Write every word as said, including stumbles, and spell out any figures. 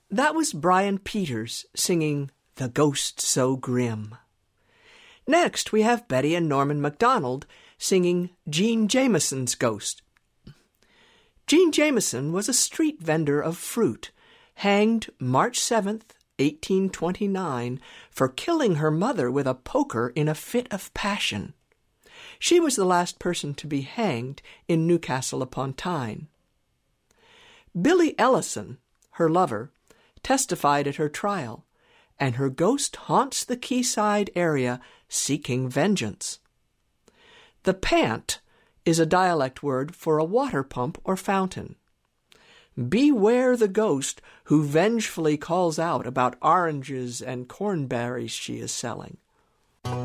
That was Brian Peters singing The Ghost So Grim. Next, we have Betty and Norman MacDonald singing Jean Jameson's Ghost. Jean Jameson was a street vendor of fruit, hanged March seventh, eighteen twenty-nine, for killing her mother with a poker in a fit of passion. She was the last person to be hanged in Newcastle upon Tyne. Billy Ellison, her lover, testified at her trial, and her ghost haunts the quayside area seeking vengeance. The pant is a dialect word for a water pump or fountain. Beware the ghost who vengefully calls out about oranges and cornberries she is selling.